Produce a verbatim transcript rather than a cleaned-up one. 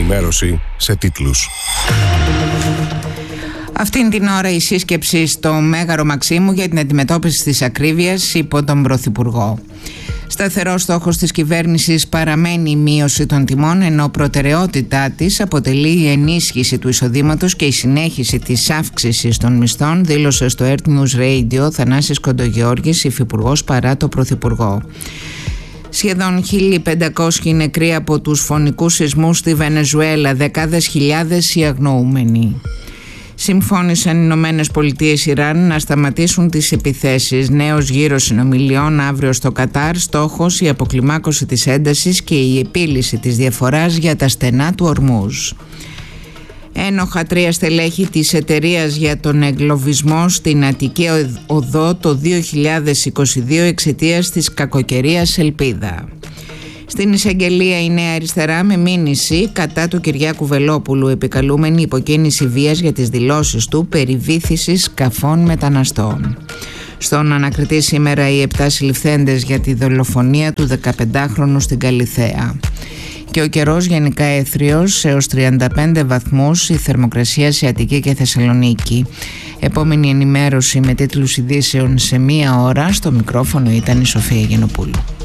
ενημέρωση σε τίτλους. Αυτήν την ώρα η σύσκεψη στο Μέγαρο Μαξίμου για την αντιμετώπιση της ακρίβειας υπό τον Πρωθυπουργό. Σταθερός στόχος της κυβέρνησης παραμένει η μείωση των τιμών, ενώ προτεραιότητά της αποτελεί η ενίσχυση του εισοδήματος και η συνέχιση της αύξησης των μισθών, δήλωσε στο Earth News Radio Θανάσης Κοντογεώργης, υφυπουργός παρά το Πρωθυπουργό. Σχεδόν χίλια πεντακόσιοι νεκροί από τους φωνικούς σεισμούς στη Βενεζουέλα, δεκάδες χιλιάδες οι αγνοούμενοι. Συμφώνησαν οι Ηνωμένες Πολιτείες Ιράν να σταματήσουν τις επιθέσεις. Νέος γύρος συνομιλιών αύριο στο Κατάρ, στόχος η αποκλιμάκωση της έντασης και η επίλυση της διαφοράς για τα στενά του Ορμούζ. Ένοχα τρία στελέχη της εταιρείας για τον εγκλωβισμό στην Αττική Οδό το δύο χιλιάδες είκοσι δύο εξαιτίας της κακοκαιρίας Ελπίδα. Στην εισαγγελία η Νέα Αριστερά με μήνυση κατά του Κυριάκου Βελόπουλου, επικαλούμενη υποκίνηση βίας για τις δηλώσεις του περί βύθισης σκαφών μεταναστών. Στον ανακριτή σήμερα οι επτά συλληφθέντες για τη δολοφονία του δεκαπεντάχρονου στην Καλιθέα. Και ο καιρός γενικά έθριος έως τριάντα πέντε βαθμούς, η θερμοκρασία σε Αττική και Θεσσαλονίκη. Επόμενη ενημέρωση με τίτλους ειδήσεων σε μία ώρα. Στο μικρόφωνο ήταν η Σοφία Γενοπούλου.